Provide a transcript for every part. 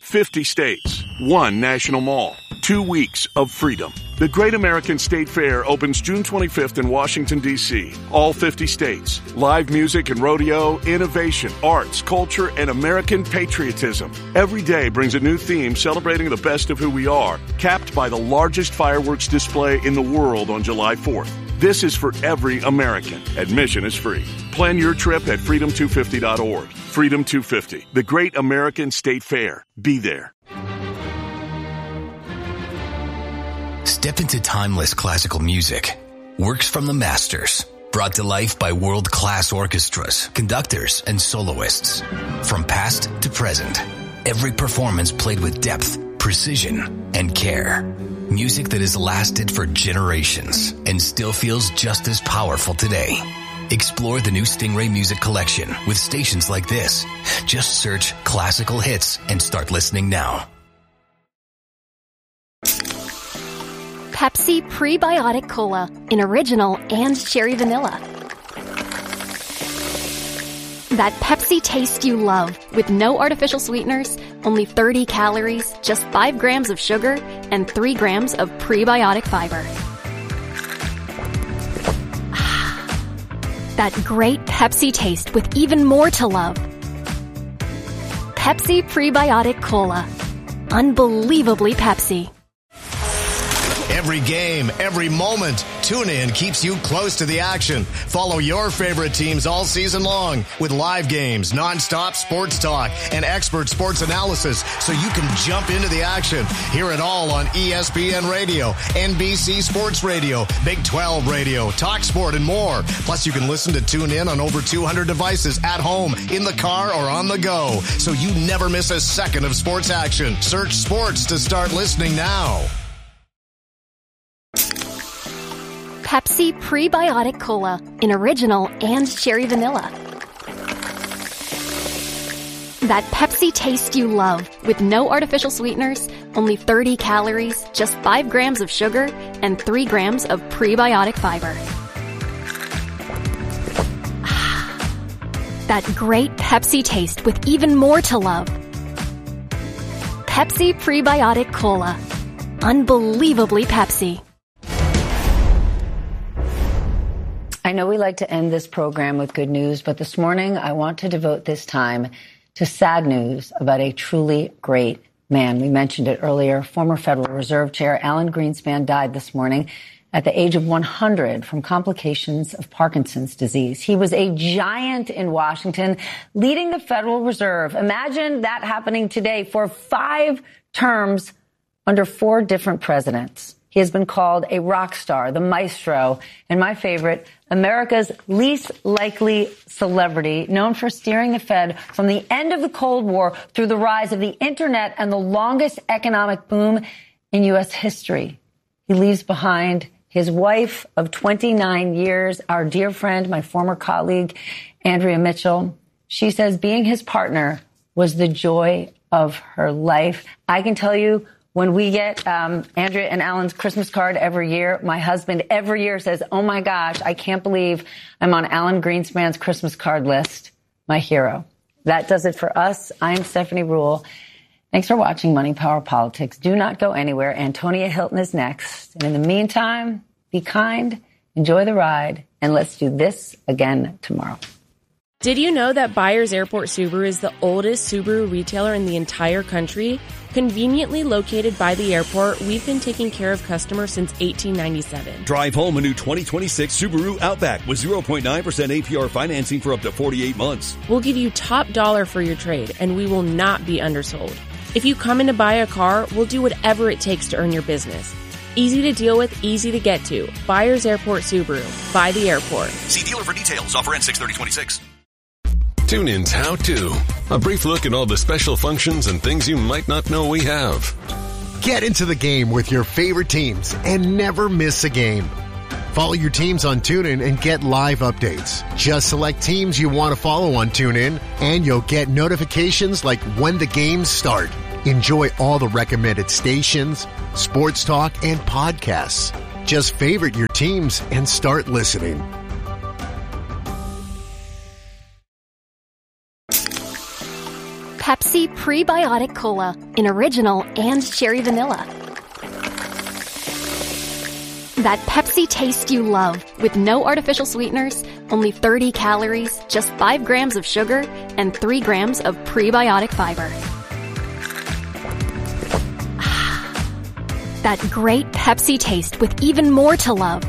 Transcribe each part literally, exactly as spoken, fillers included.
fifty states, one national mall, two weeks of freedom. The Great American State Fair opens June twenty-fifth in Washington, D C All fifty states. Live music and rodeo, innovation, arts, culture, and American patriotism. Every day brings a new theme celebrating the best of who we are, capped by the largest fireworks display in the world on July fourth. This is for every American. Admission is free. Plan your trip at freedom two fifty dot org. Freedom two fifty, the Great American State Fair. Be there. Step into timeless classical music. Works from the masters. Brought to life by world-class orchestras, conductors, and soloists. From past to present, every performance played with depth, precision, and care. Music that has lasted for generations and still feels just as powerful today. Explore the new Stingray Music Collection with stations like this. Just search classical hits and start listening now. Pepsi Prebiotic Cola in original and cherry vanilla. That Pepsi taste you love with no artificial sweeteners, only thirty calories, just five grams of sugar, and three grams of prebiotic fiber. That great Pepsi taste with even more to love. Pepsi Prebiotic Cola. Unbelievably Pepsi. Every game, every moment, TuneIn keeps you close to the action. Follow your favorite teams all season long with live games, nonstop sports talk, and expert sports analysis so you can jump into the action. Hear it all on E S P N Radio, N B C Sports Radio, Big twelve Radio, Talk Sport, and more. Plus, you can listen to TuneIn on over two hundred devices at home, in the car, or on the go, so you never miss a second of sports action. Search sports to start listening now. Pepsi Prebiotic Cola in original and cherry vanilla. That Pepsi taste you love with no artificial sweeteners, only thirty calories, just five grams of sugar, and three grams of prebiotic fiber. That great Pepsi taste with even more to love. Pepsi Prebiotic Cola. Unbelievably Pepsi. I know we like to end this program with good news, but this morning I want to devote this time to sad news about a truly great man. We mentioned it earlier. Former Federal Reserve Chair Alan Greenspan died this morning at the age of one hundred from complications of Parkinson's disease. He was a giant in Washington, leading the Federal Reserve. Imagine that happening today for five terms under four different presidents. He has been called a rock star, the maestro, and my favorite, America's least likely celebrity, known for steering the Fed from the end of the Cold War through the rise of the internet and the longest economic boom in U S history. He leaves behind his wife of twenty-nine years, our dear friend, my former colleague, Andrea Mitchell. She says being his partner was the joy of her life. I can tell you, when we get um, Andrea and Alan's Christmas card every year, my husband every year says, oh, my gosh, I can't believe I'm on Alan Greenspan's Christmas card list. My hero. That does it for us. I'm Stephanie Ruhle. Thanks for watching Money, Power, Politics. Do not go anywhere. Antonia Hilton is next. And in the meantime, be kind, enjoy the ride, and let's do this again tomorrow. Did you know that Byers Airport Subaru is the oldest Subaru retailer in the entire country? Conveniently located by the airport, we've been taking care of customers since eighteen ninety-seven. Drive home a new twenty twenty-six Subaru Outback with zero point nine percent A P R financing for up to forty-eight months. We'll give you top dollar for your trade, and we will not be undersold. If you come in to buy a car, we'll do whatever it takes to earn your business. Easy to deal with, easy to get to. Byers Airport Subaru. By the airport. See dealer for details. Offer ends six thirty twenty-six. TuneIn's How To. A brief look at all the special functions and things you might not know we have. Get into the game with your favorite teams and never miss a game. Follow your teams on TuneIn and get live updates. Just select teams you want to follow on TuneIn, and you'll get notifications like when the games start. Enjoy all the recommended stations, sports talk, and podcasts. Just favorite your teams and start listening. Pepsi Prebiotic Cola in original and cherry vanilla. That Pepsi taste you love with no artificial sweeteners, only thirty calories, just five grams of sugar, and three grams of prebiotic fiber. That great Pepsi taste with even more to love.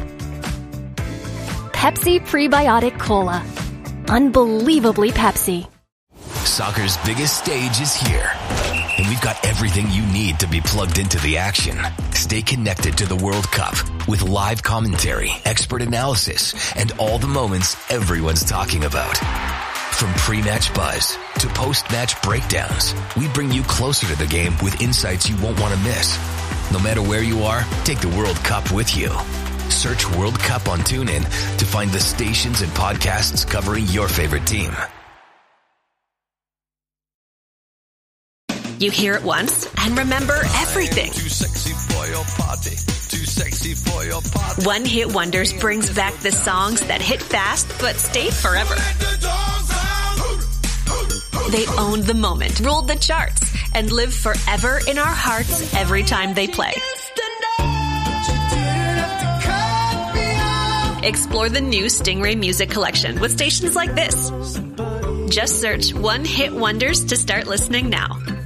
Pepsi Prebiotic Cola. Unbelievably Pepsi. Soccer's biggest stage is here, and we've got everything you need to be plugged into the action. Stay connected to the World Cup with live commentary, expert analysis, and all the moments everyone's talking about. From pre-match buzz to post-match breakdowns, we bring you closer to the game with insights you won't want to miss. No matter where you are, take the World Cup with you. Search World Cup on TuneIn to find the stations and podcasts covering your favorite team. You hear it once and remember everything. Too sexy for your party. Too sexy for your party. One Hit Wonders brings back the songs that hit fast but stayed forever. They owned the moment, ruled the charts, and live forever in our hearts every time they play. Explore the new Stingray Music Collection with stations like this. Just search One Hit Wonders to start listening now.